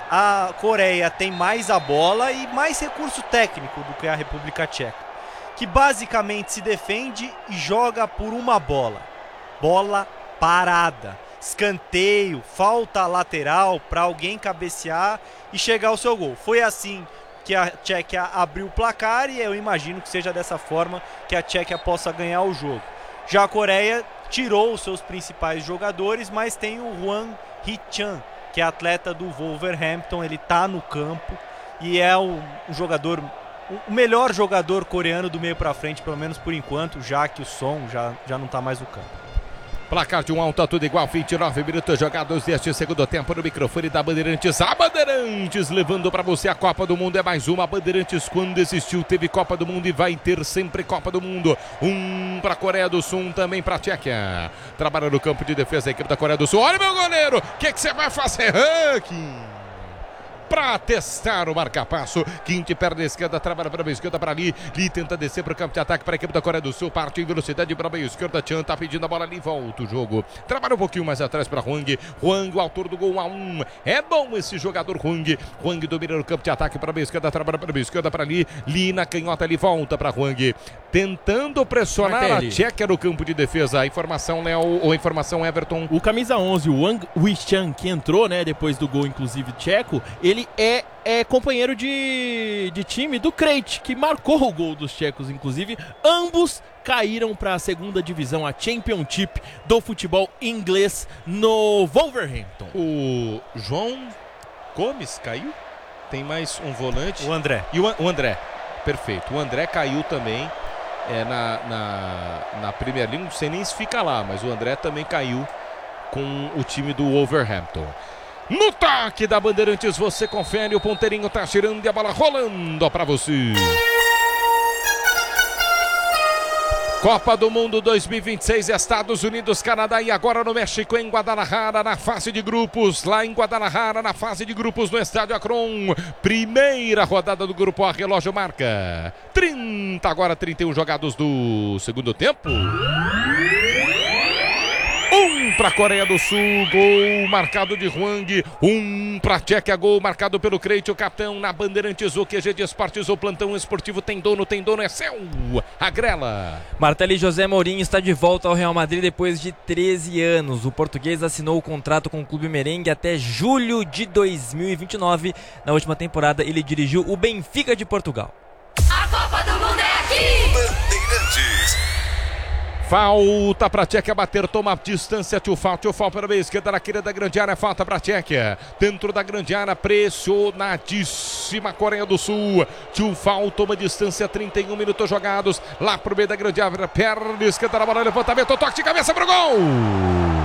a Coreia tem mais a bola e mais recurso técnico do que a República Tcheca, que basicamente se defende e joga por uma bola parada, escanteio, falta lateral para alguém cabecear e chegar ao seu gol. Foi assim que a Tchequia abriu o placar e eu imagino que seja dessa forma que a Tchequia possa ganhar o jogo. Já a Coreia tirou os seus principais jogadores, mas tem o Hwang Hee-chan, que é atleta do Wolverhampton. Ele está no campo e é o melhor jogador coreano do meio para frente, pelo menos por enquanto, já que o Son já não está mais no campo. Placar de 1-1, tá tudo igual, 29 minutos jogados deste segundo tempo no microfone da Bandeirantes. A Bandeirantes levando para você a Copa do Mundo, é mais uma. A Bandeirantes, quando existiu, teve Copa do Mundo e vai ter sempre Copa do Mundo. Um para a Coreia do Sul, também para a Tchequia. Trabalha no campo de defesa a equipe da Coreia do Sul. Olha meu goleiro, o que você vai fazer, ranking? Para testar o marca-passo, Quinte, perna esquerda, trabalha para a esquerda, para ali, tenta descer para o campo de ataque para a equipe da Coreia do Sul, parte em velocidade para a meia esquerda, Chan tá pedindo a bola ali, volta o jogo, trabalha um pouquinho mais atrás para Hwang, o autor do gol 1-1, é bom esse jogador Hwang domina no campo de ataque para a meia esquerda, trabalha para a meia esquerda, para ali na canhota, ali volta para Hwang, tentando pressionar a Tchequia no campo de defesa. A informação, Léo, ou a informação, Everton? O camisa 11, o Wang Hee-chan, que entrou, né, depois do gol, inclusive, tcheco, ele é companheiro de time do Krejci, que marcou o gol dos tchecos, inclusive. Ambos caíram para a segunda divisão, a Championship do futebol inglês no Wolverhampton. O João Gomes caiu? Tem mais um volante. O André. E o André, perfeito. O André caiu também na Premier League, não sei nem se fica lá, mas o André também caiu com o time do Wolverhampton. No toque da Bandeirantes, você confere, o ponteirinho tá girando e a bola rolando pra você. Copa do Mundo 2026, Estados Unidos, Canadá e agora no México, em Guadalajara, na fase de grupos. Lá em Guadalajara, na fase de grupos, no Estádio Akron. Primeira rodada do grupo A, relógio marca 30, agora 31 jogados do segundo tempo. Para a Coreia do Sul, gol marcado de Hwang, para a Tchequia, gol marcado pelo Krejci, o capitão. Na Bandeirantes, o QG de Esportes, o plantão esportivo tem dono, é seu, a Grela. Martelli José Mourinho está de volta ao Real Madrid depois de 13 anos. O português assinou o contrato com o clube merengue até julho de 2029. Na última temporada, ele dirigiu o Benfica de Portugal. A Copa do Mundo é aqui! Bandeirantes. Falta para a Tchequia bater, toma distância, Tchufal para a meia esquerda na querida da grande área, falta para a Tchequia, dentro da grande área, pressionadíssima Coreia do Sul, Tchufal toma distância, 31 minutos jogados, lá para o meio da grande área, perna esquerda na bola, levantamento, toque de cabeça para o gol!